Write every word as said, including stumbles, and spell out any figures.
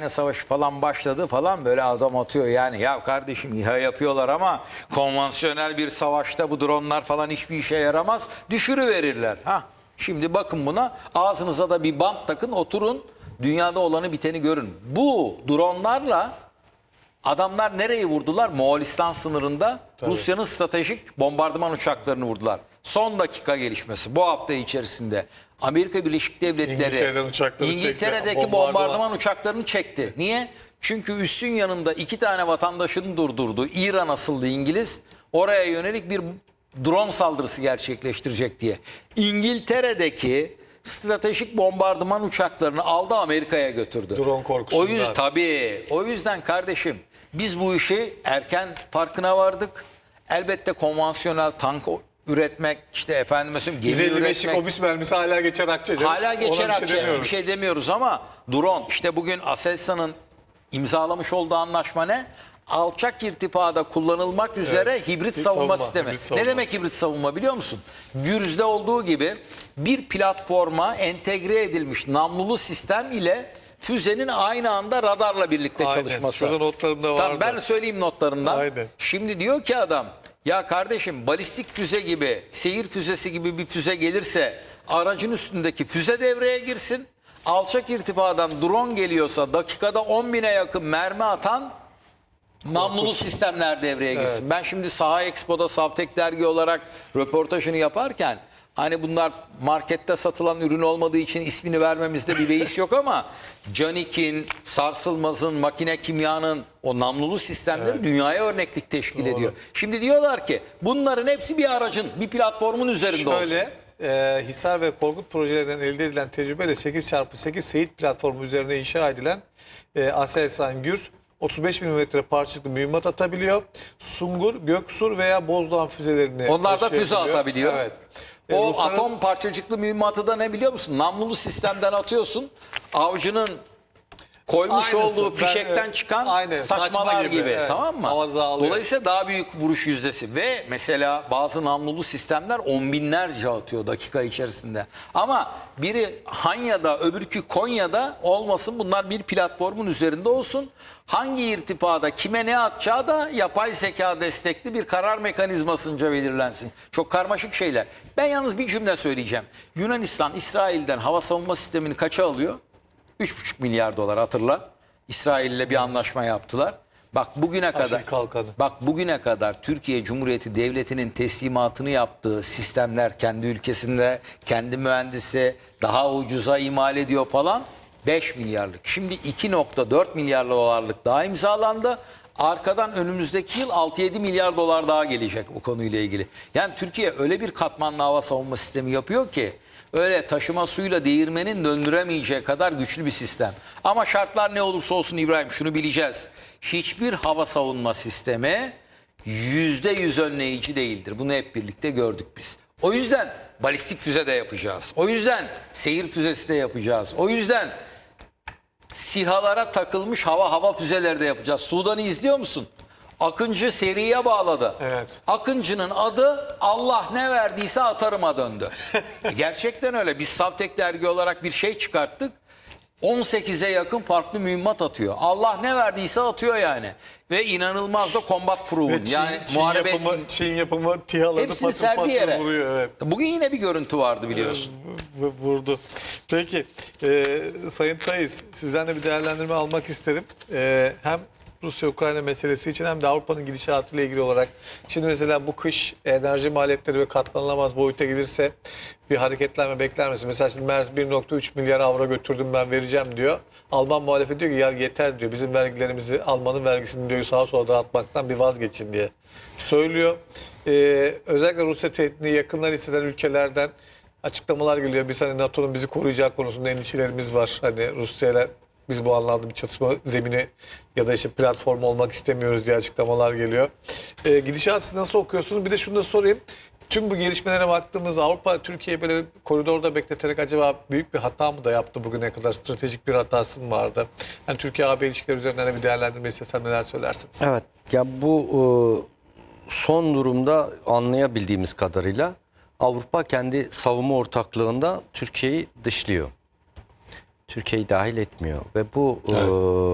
Ukrayna savaşı falan başladı falan böyle adam atıyor yani. Ya kardeşim İHA yapıyorlar ama konvansiyonel bir savaşta bu dronlar falan hiçbir işe yaramaz. Düşürüverirler. Ha, şimdi bakın buna, ağzınıza da bir bant takın, oturun, dünyada olanı biteni görün. Bu dronlarla adamlar nereyi vurdular? Moğolistan sınırında Rusya'nın stratejik bombardıman uçaklarını vurdular. Son dakika gelişmesi bu hafta içerisinde Amerika Birleşik Devletleri İngiltere'deki çekti, bombardıman. bombardıman uçaklarını çekti. Niye? Çünkü üssün yanında iki tane vatandaşını durdurdu. İran asıllı İngiliz, oraya yönelik bir drone saldırısı gerçekleştirecek diye. İngiltere'deki stratejik bombardıman uçaklarını aldı, Amerika'ya götürdü. Drone korkusundan. O yüzden, tabii. O yüzden kardeşim biz bu işi erken farkına vardık. Elbette konvansiyonel tank üretmek, işte efendim mesela gemi yüz elli beşlik üretmek. obüs mermisi hala geçer akçe. canım. Hala geçer Ona bir şey akçe. Bir demiyoruz. şey demiyoruz ama drone, işte bugün Aselsan'ın imzalamış olduğu anlaşma ne? Alçak irtifada kullanılmak üzere Evet, hibrit hibrit savunma, savunma, sistemi. hibrit savunma. Ne demek hibrit savunma biliyor musun? Gürz'de olduğu gibi bir platforma entegre edilmiş namlulu sistem ile füzenin aynı anda radarla birlikte Aynen. çalışması. Şurada notlarımda vardı. Tamam, ben söyleyeyim notlarından. Aynen. Şimdi diyor ki adam, ya kardeşim balistik füze gibi, seyir füzesi gibi bir füze gelirse aracın üstündeki füze devreye girsin. Alçak irtifadan drone geliyorsa dakikada on bine yakın mermi atan namlulu sistemler devreye girsin. Evet. Ben şimdi Saha Expo'da Savtek dergi olarak röportajını yaparken, hani bunlar markette satılan ürün olmadığı için ismini vermemizde bir beis yok ama Canik'in, Sarsılmaz'ın, Makine Kimya'nın o namlulu sistemleri Evet. dünyaya örneklik teşkil Doğru. ediyor. Şimdi diyorlar ki bunların hepsi bir aracın, bir platformun üzerinde olsun. Şöyle, e, Hisar ve Korkut projelerinden elde edilen tecrübeyle sekiz çarpı sekiz Seyit platformu üzerine inşa edilen e, Aselsan Gürz otuz beş milimetre parçalıklı mühimmat atabiliyor. Sungur, Göksur veya Bozdoğan füzelerini Onlar da füze taşıyabiliyor. atabiliyor. Evet. E, O Rusların- atom parçacıklı mühimmatı da ne biliyor musun? Namlulu sistemden atıyorsun. Avcının koymuş Aynısı. olduğu fişekten Ben- çıkan Aynen, saçmalar saçma gibi, gibi, evet. tamam mı? Havada dağılıyor. Dolayısıyla daha büyük vuruş yüzdesi ve mesela bazı namlulu sistemler on binlerce atıyor dakika içerisinde. Ama biri Hanya'da, öbürkü Konya'da olmasın, bunlar bir platformun üzerinde olsun. Hangi irtifada kime ne atacağı da yapay zeka destekli bir karar mekanizmasınca belirlensin. Çok karmaşık şeyler. Ben yalnız bir cümle söyleyeceğim. Yunanistan İsrail'den hava savunma sistemini kaça alıyor? üç buçuk milyar dolar, hatırla. İsrail'le bir anlaşma yaptılar. Bak bugüne kadar kalkanı. Bak bugüne kadar Türkiye Cumhuriyeti Devleti'nin teslimatını yaptığı sistemler, kendi ülkesinde kendi mühendisi daha ucuza imal ediyor falan, beş milyarlık. Şimdi iki nokta dört milyar dolarlık daha imzalandı. Arkadan önümüzdeki yıl altı yedi milyar dolar daha gelecek bu konuyla ilgili. Yani Türkiye öyle bir katmanlı hava savunma sistemi yapıyor ki öyle taşıma suyla değirmenin döndüremeyeceği kadar güçlü bir sistem. Ama şartlar ne olursa olsun İbrahim, şunu bileceğiz. Hiçbir hava savunma sistemi yüzde yüz önleyici değildir. Bunu hep birlikte gördük biz. O yüzden balistik füze de yapacağız. O yüzden seyir füzesi de yapacağız. O yüzden SİHA'lara takılmış hava hava füzeleri de yapacağız. Sudan'ı izliyor musun? Akıncı seriye bağladı. Evet. Akıncı'nın adı Allah ne verdiyse atarıma döndü. Gerçekten öyle. Biz Savtek dergi olarak bir şey çıkarttık. on sekize yakın farklı mühimmat atıyor. Allah ne verdiyse atıyor yani. Ve inanılmaz da combat proven. Ve Çin, Yani Çin muharebe yapımı, Çin yapımı TİHA'ları hepsini patır serdi patır yere. vuruyor. Evet. Bugün yine bir görüntü vardı biliyorsun. V- Vurdu. Peki e, Sayın Tayız, sizden de bir değerlendirme almak isterim. E, hem Rusya-Ukrayna meselesi için hem de Avrupa'nın gidişatıyla ilgili olarak. Şimdi mesela bu kış enerji maliyetleri ve katlanılamaz boyuta gelirse bir hareketlenme bekler misin? Mesela şimdi Merz bir nokta üç milyar avro götürdüm ben vereceğim diyor. Alman muhalefet diyor ki ya yeter diyor. Bizim vergilerimizi, Alman'ın vergisini diyor sağa sola dağıtmaktan bir vazgeçin diye söylüyor. Ee, özellikle Rusya tehdidini yakından hisseden ülkelerden açıklamalar geliyor. Biz hani NATO'nun bizi koruyacağı konusunda endişelerimiz var. Hani Rusya'yla biz bu anlamda bir çatışma zemini ya da işte platform olmak istemiyoruz diye açıklamalar geliyor. Ee, gidişatı siz nasıl okuyorsunuz? Bir de şunu da sorayım. Tüm bu gelişmelere baktığımızda Avrupa Türkiye'yi böyle bir koridorda bekleterek acaba büyük bir hata mı da yaptı bugüne kadar? Stratejik bir hatası mı vardı? Yani Türkiye-A B ilişkileri üzerinden bir değerlendirme istesem neler söylersiniz? Evet. Ya bu e, son durumda anlayabildiğimiz kadarıyla Avrupa kendi savunma ortaklığında Türkiye'yi dışlıyor. Türkiye'yi dahil etmiyor ve bu Evet. e,